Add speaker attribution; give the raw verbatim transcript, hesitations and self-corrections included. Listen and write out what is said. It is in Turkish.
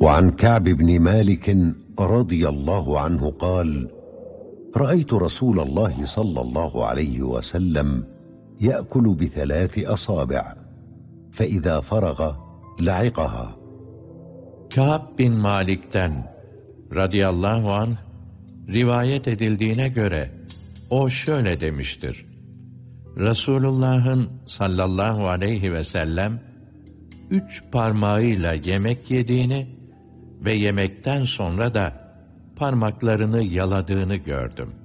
Speaker 1: وعن كعب بن مالك رضي الله عنه قال: رأيت رسول الله صلى الله عليه وسلم يأكل بثلاث أصابع، فإذا فرغ لعقها.
Speaker 2: Kâb bin Malik'ten radıyallahu anh rivayet edildiğine göre o şöyle demiştir: Resulullah'ın sallallahu aleyhi ve sellem üç parmağıyla yemek yediğini ve yemekten sonra da parmaklarını yaladığını gördüm.